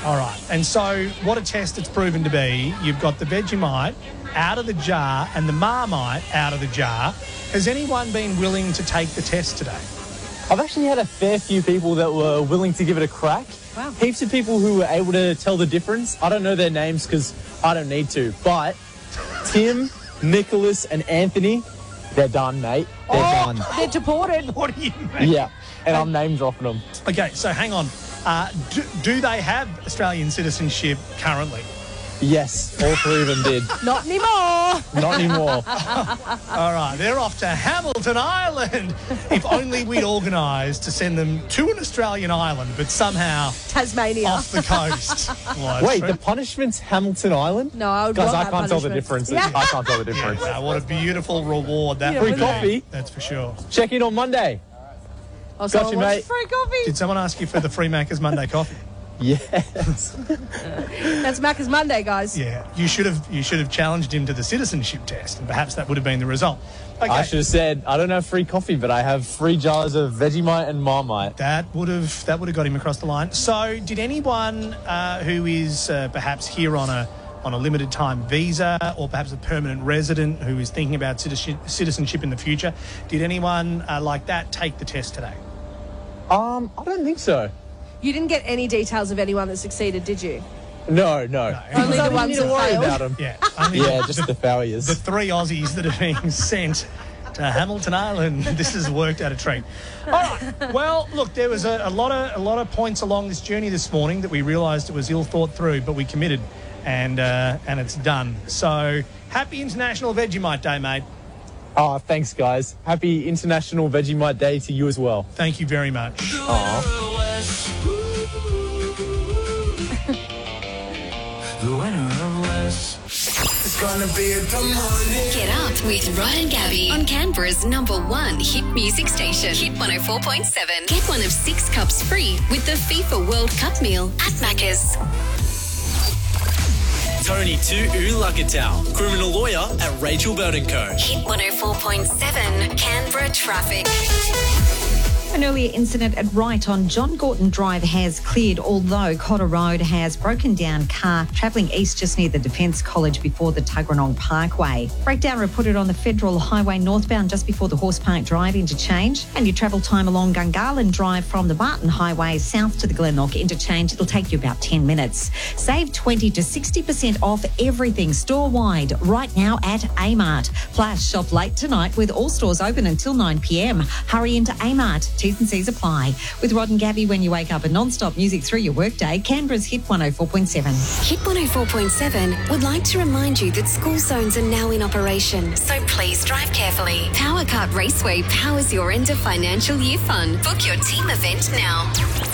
All right. And so what a test it's proven to be. You've got the Vegemite out of the jar and the Marmite out of the jar. Has anyone been willing to take the test today? I've actually had a fair few people that were willing to give it a crack. Wow. Heaps of people who were able to tell the difference. I don't know their names because I don't need to. But Tim, Nicholas and Anthony, they're done, mate. They're done. They're deported. What do you mean? Yeah, and I'm name dropping them. Okay, so hang on. Do they have Australian citizenship currently? Yes, all three of them did. Not anymore. Not anymore. All right, they're off to Hamilton Island. If only we'd organised to send them to an Australian island, but somehow Tasmania. off the coast. Well, Wait, the punishment's Hamilton Island? No, I would Guys, want I that can't tell the punishment. difference. Yeah. I can't tell the difference. Yeah, what a beautiful reward that Free would be. coffee. That's for sure. Check in on Monday. Oh, Got you, mate. Free coffee. Did someone ask you for the Free Macca's Monday coffee? Yes. That's Macca's Monday, guys. Yeah, you should have challenged him to the citizenship test, and perhaps that would have been the result. Okay. I should have said, I don't have free coffee, but I have 3 jars of Vegemite and Marmite. That would have got him across the line. So, did anyone who is perhaps here on a limited time visa, or perhaps a permanent resident who is thinking about citizenship in the future, did anyone like that take the test today? I don't think so. You didn't get any details of anyone that succeeded, did you? No. Only the ones need to that worry failed. about them. Yeah, only Yeah, just the failures. the 3 Aussies that are being sent to Hamilton Island. This has worked out a treat. All right. Well, look, there was a lot of points along this journey this morning that we realised it was ill thought through, but we committed, and it's done. So happy International Vegemite Day, mate. Oh, thanks, guys. Happy International Vegemite Day to you as well. Thank you very much. It's gonna be a good morning. Get up with Ryan Gabby on Canberra's #1 hit music station, Hit 104.7. Get one of 6 cups free with the FIFA World Cup meal at Macca's. Tony Tu'ulakatau, criminal lawyer at Rachel Burton Co. Hit 104.7 Canberra traffic. An earlier incident at Wright on John Gorton Drive has cleared, although Cotter Road has broken down car travelling east just near the Defence College before the Tuggeranong Parkway. Breakdown reported on the Federal Highway northbound just before the Horse Park Drive interchange, and your travel time along Gungahlin Drive from the Barton Highway south to the Glenlock interchange, it'll take you about 10 minutes. Save 20 to 60% off everything store-wide right now at Amart. Plus, shop late tonight with all stores open until 9 p.m. Hurry into Amart. T's and C's apply. With Rod and Gabby when you wake up and non-stop music through your workday, Canberra's Hit 104.7. Hit 104.7 would like to remind you that school zones are now in operation, so please drive carefully. Power Cut Raceway powers your end of financial year fun. Book your team event now.